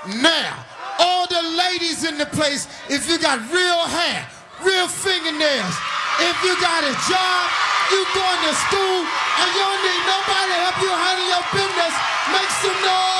Now, all the ladies in the place, if you got real hair, real fingernails, if you got a job, you going to school, and you don't need nobody to help you handle your business, make some noise.